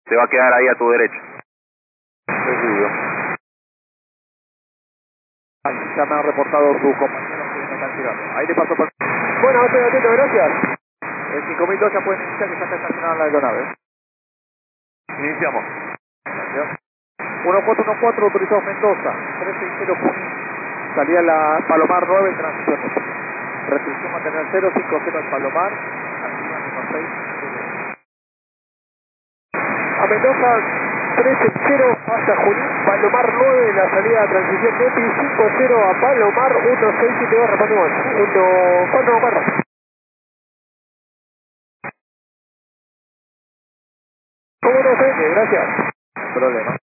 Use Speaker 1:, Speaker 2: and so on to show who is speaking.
Speaker 1: Se va a quedar ahí a tu derecha.
Speaker 2: Recibido.
Speaker 3: Ya me han reportado sus compañeros que me están tirando. Ahí le paso por...
Speaker 2: Bueno, estoy atento, gracias.
Speaker 3: El 5002 ya pueden iniciar, que ya está estacionada en la aeronave.
Speaker 2: Iniciamos.
Speaker 3: Gracias. 1414, autorizado Mendoza. 360 Junín. Salida la Palomar 9, transición. Restricción mantener 050 al Palomar. Activa menos 6.
Speaker 2: A Mendoza 360 hasta Junín, Palomar 9, la salida de transición NEPI 50 a Palomar 1672, repartimos 1414. ¿Cómo no sé? Gracias.
Speaker 3: Problema.